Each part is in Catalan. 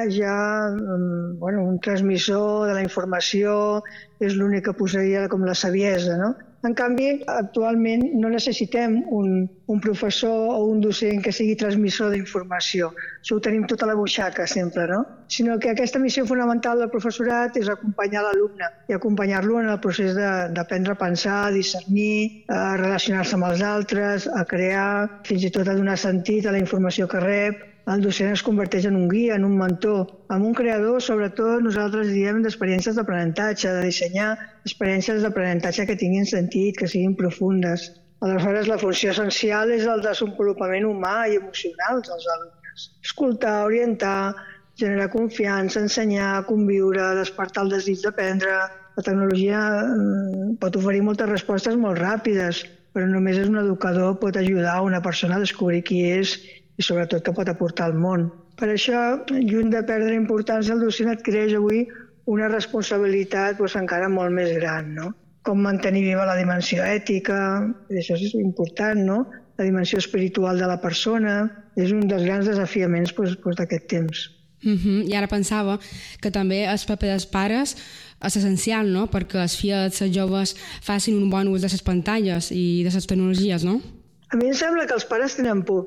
ja un transmissor de la informació, és l'únic que posaria com la saviesa, no? En canvi, actualment no necessitem un professor o un docent que sigui transmissor d'informació. Això ho tenim tot a la butxaca sempre, no? Sinó que aquesta missió fonamental del professorat és acompanyar l'alumne i acompanyar-lo en el procés d'aprendre a pensar, a discernir, a relacionar-se amb els altres, a crear, fins i tot a donar sentit a la informació que rep. El docent es converteix en un guia, en un mentor, en un creador, sobretot nosaltres diem d'experiències d'aprenentatge, de dissenyar experiències d'aprenentatge que tinguin sentit, que siguin profundes. Aleshores, la funció essencial és el desenvolupament humà i emocional dels alumnes. Escoltar, orientar, generar confiança, ensenyar, conviure, despertar el desig d'aprendre. La tecnologia pot oferir moltes respostes molt ràpides, però només un educador pot ajudar una persona a descobrir qui és i sobretot que pot aportar al món. Per això, lluny de perdre importància, el docent adquireix avui una responsabilitat encara molt més gran, no? Com mantenir viva la dimensió ètica, això és important, no? La dimensió espiritual de la persona, és un dels grans desafiaments d'aquest temps. I ara pensava que també el paper dels pares és essencial, no? Perquè els fills, els joves, facin un bon ús de les pantalles i de les tecnologies, no? A mi em sembla que els pares tenen por.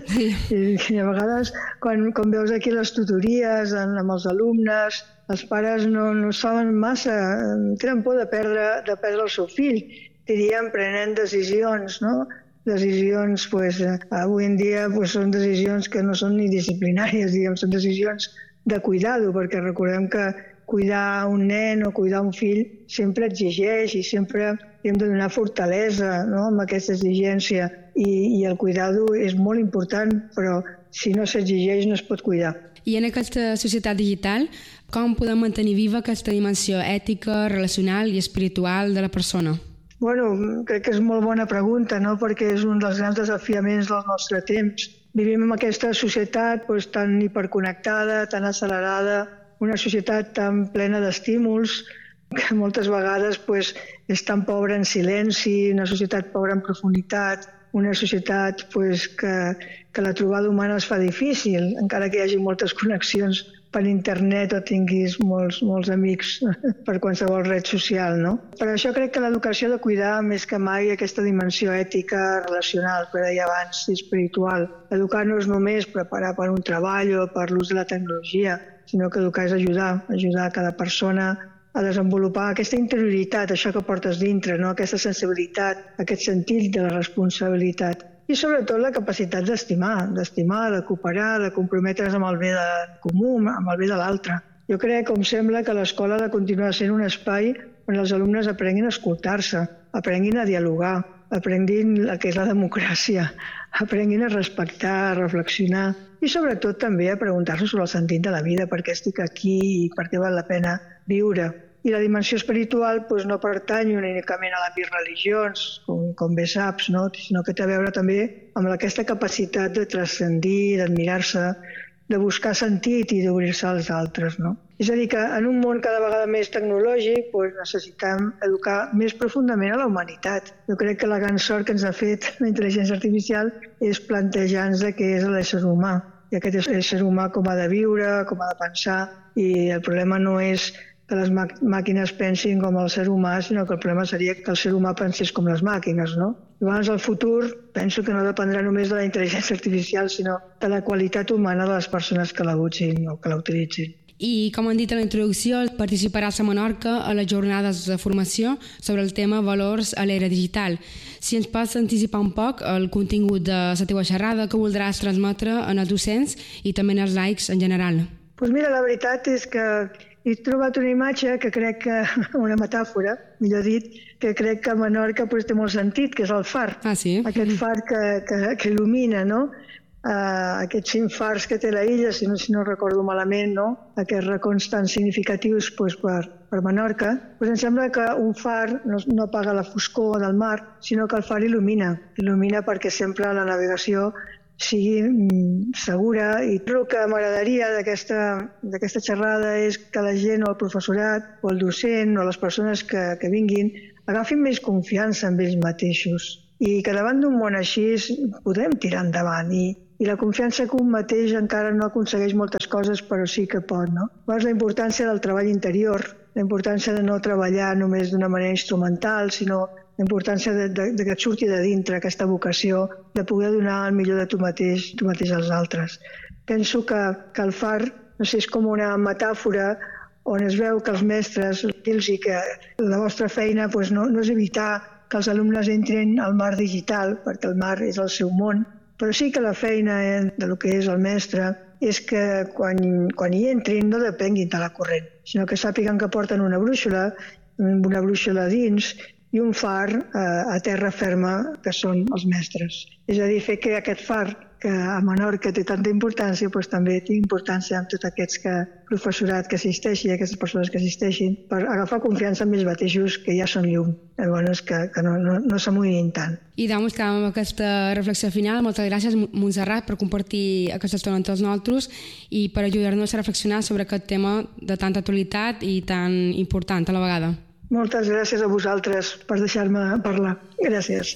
I a vegades, quan veus aquí les tutories amb els alumnes, els pares no saben massa, tenen por de perdre el seu fill. Diríem, prenen decisions, no? Decisions, avui en dia són decisions que no són ni disciplinàries, són decisions de cuidar-ho, perquè recordem que cuidar un nen o cuidar un fill sempre exigeix i sempre hem de donar fortalesa, no?, amb aquesta exigència. I el cuidar-ho és molt important, però si no s'exigeix no es pot cuidar. I en aquesta societat digital, com podem mantenir viva aquesta dimensió ètica, relacional i espiritual de la persona? Crec que és molt bona pregunta, no?, perquè és un dels grans desafiaments del nostre temps. Vivim en aquesta societat tan hiperconnectada, tan accelerada, una societat tan plena d'estímuls que moltes vegades és tan pobra en silenci, una societat pobra en profunditat, una societat que la trobada humana es fa difícil, encara que hi hagi moltes connexions per internet o tinguis molts amics per qualsevol red social, no? Per això crec que l'educació ha de cuidar més que mai aquesta dimensió ètica, relacional, que deia abans, i espiritual. Educar no és només preparar per un treball o per l'ús de la tecnologia, sinó que educar és ajudar cada persona a desenvolupar aquesta interioritat, això que portes dintre, no? Aquesta sensibilitat, aquest sentit de la responsabilitat. I sobretot la capacitat d'estimar, de cooperar, de comprometre's amb el bé comú, amb el bé de l'altre. Jo crec, com sembla, que l'escola ha de continuar sent un espai on els alumnes aprenguin a escoltar-se, aprenguin a dialogar, aprenguin el que és la democràcia, aprenguin a respectar, a reflexionar i sobretot també a preguntar-se sobre el sentit de la vida, per què estic aquí i per què val la pena viure. I la dimensió espiritual no pertany únicament a l'àmbit religiós, com bé saps, no? Sinó que té a veure també amb aquesta capacitat de transcendir, d'admirar-se, de buscar sentit i d'obrir-se als altres, no? És a dir, que en un món cada vegada més tecnològic necessitem educar més profundament a la humanitat. Jo crec que la gran sort que ens ha fet la intel·ligència artificial és plantejar-nos què és l'ésser humà. I aquest ésser humà com ha de viure, com ha de pensar, i el problema no és que les màquines pensin com el ser humà, sinó que el problema seria que el ser humà pensés com les màquines, no? Llavors, el futur penso que no dependrà només de la intel·ligència artificial, sinó de la qualitat humana de les persones que la usin o que la utilitzin. I, com han dit a la introducció, participaràs a Menorca a les jornades de formació sobre el tema Valors a l'era digital. Si ens pots anticipar un poc el contingut de la teva xerrada que voldràs transmetre en els docents i també en els laics en general. Doncs mira, la veritat és que he trobat una imatge que crec que, una metàfora, millor dit, que crec que a Menorca té molt sentit, que és el far. Ah, sí? Aquest far que il·lumina, no? Aquests 5 fars que té la illa, si no recordo malament, no? Aquests racons tan significatius per Menorca. Em sembla que un far no apaga la foscor del mar, sinó que el far il·lumina. Il·lumina perquè sempre la navegació sigui segura, i el que m'agradaria d'aquesta xerrada és que la gent o el professorat o el docent o les persones que vinguin agafin més confiança en ells mateixos i que davant d'un món així podem tirar endavant i I la confiança que un mateix encara no aconsegueix moltes coses, però sí que pot, no? Llavors, la importància del treball interior, la importància de no treballar només d'una manera instrumental, sinó la importància de que et surti de dintre aquesta vocació de poder donar el millor de tu mateix als altres. Penso que el far, no sé, és com una metàfora on es veu que els mestres, dir-los que la vostra feina no és evitar que els alumnes entrin al mar digital, perquè el mar és el seu món, però sí que la feina del que és el mestre és que quan hi entrin no depenguin de la corrent, sinó que sàpiguen que porten una brúixola dins i un far a terra ferma, que són els mestres. És a dir, fer que aquest far, que a Menorca té tanta importància, també té importància amb tot aquest professorat que assisteixi, aquestes persones que assisteixin, per agafar confiança en ells mateixos, que ja són llum. Llavors, que no s'amoïnin tant. I doncs, acabem amb aquesta reflexió final. Moltes gràcies, Montserrat, per compartir aquesta estona amb tots nosaltres i per ajudar-nos a reflexionar sobre aquest tema de tanta actualitat i tan important a la vegada. Moltes gràcies a vosaltres per deixar-me parlar. Gràcies.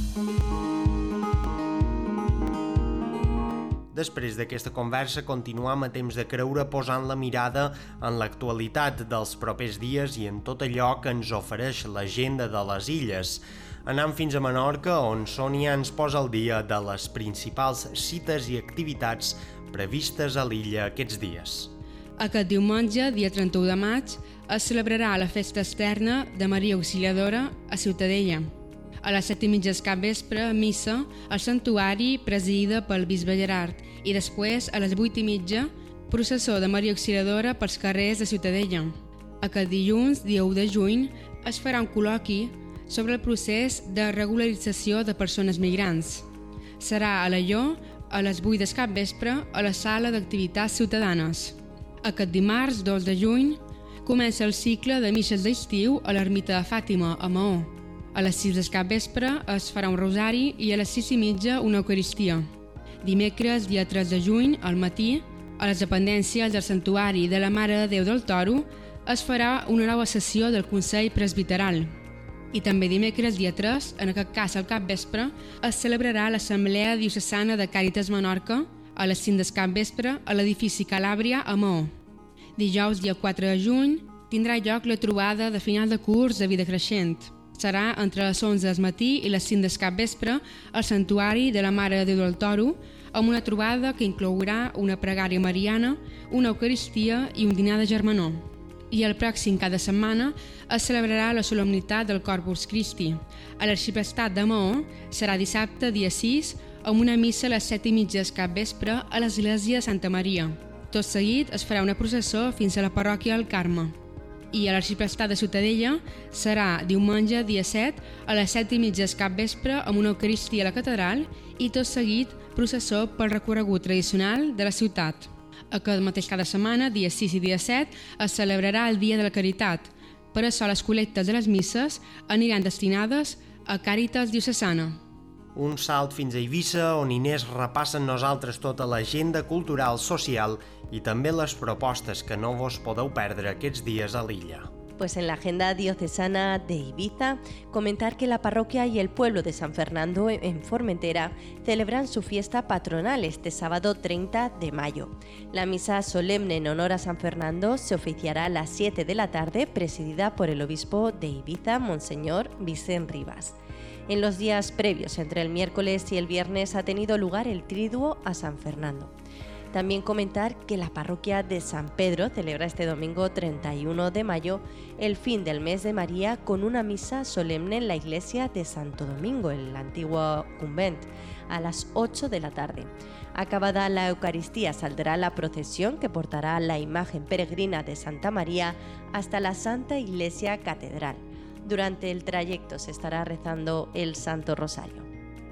Després d'aquesta conversa, continuam a temps de creure posant la mirada en l'actualitat dels propers dies i en tot allò que ens ofereix l'agenda de les illes. Anam fins a Menorca, on Sònia ens posa al dia de les principals cites i activitats previstes a l'illa aquests dies. Aquest diumenge, dia 31 de maig, es celebrarà la festa externa de Maria Auxiliadora a Ciutadella. A les 7:30 del capvespre, missa al santuari presidida pel bisbe Gerard i després, a les 8:30, processó de Maria Auxiliadora pels carrers de Ciutadella. Aquest dilluns, dia 1 de juny, es farà un col·loqui sobre el procés de regularització de persones migrants. Serà a Alaior a les 8 del capvespre a la sala d'activitats ciutadanes. Aquest dimarts, 2 de juny, comença el cicle de misses d'estiu a l'ermita de Fàtima, a Maó. A les 6 del capvespre es farà un rosari i a les 6:30 una eucaristia. Dimecres, dia 3 de juny, al matí, a les dependències del Santuari de la Mare de Déu del Toro, es farà una nova sessió del Consell Presbiteral. I també dimecres, dia 3, en aquest cas al capvespre, es celebrarà l'Assemblea Diocesana de Càritas Menorca a les 5 del capvespre a l'edifici Calàbria a Maó. Dijous, dia 4 de juny, tindrà lloc la trobada de final de curs de vida creixent. Serà entre les 11 del matí i les 5 del capvespre al Santuari de la Mare de Déu del Toro, amb una trobada que inclourà una pregària mariana, una eucaristia i un dinar de germanor. I el pròxim cada setmana es celebrarà la solemnitat del Corpus Christi. A l'arxiprestat de Maó serà dissabte, dia 6, amb una missa a les 7:30 del capvespre a l'església de Santa Maria. Tot seguit es farà una processó fins a la parròquia del Carme. I a l'arxiprestat de Ciutadella serà diumenge, dia 7, a les 7:30 del capvespre amb una eucaristia a la catedral i tot seguit processó pel recorregut tradicional de la ciutat. Aquest mateix cada setmana, dia 6 i dia 7, es celebrarà el Dia de la Caritat. Per això les col·lectes de les misses aniran destinades a Càritas Diocesana. Un salt fins a Eivissa, on Inés repassa amb nosaltres tota l'agenda cultural, social i també les propostes que no vos podeu perdre aquests dies a l'illa. Pues en la agenda diocesana de Ibiza, comentar que la parroquia y el pueblo de San Fernando en Formentera celebran su fiesta patronal este sábado 30 de mayo. La misa solemne en honor a San Fernando se oficiará a las 7 de la tarde, presidida por el obispo de Ibiza, Monseñor Vicente Rivas. En los días previos, entre el miércoles y el viernes, ha tenido lugar el triduo a San Fernando. También comentar que la parroquia de San Pedro celebra este domingo 31 de mayo el fin del mes de María con una misa solemne en la iglesia de Santo Domingo, el antiguo convent, a las 8 de la tarde. Acabada la Eucaristía, saldrá la procesión que portará la imagen peregrina de Santa María hasta la Santa Iglesia Catedral. Durante el trayecto se estarà rezando el Santo Rosario.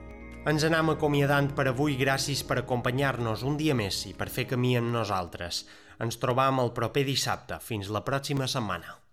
Ens anam acomiadant per avui. Gràcies per acompanyar-nos un dia més i per fer camí amb nosaltres. Ens trobam el proper dissabte. Fins la pròxima setmana.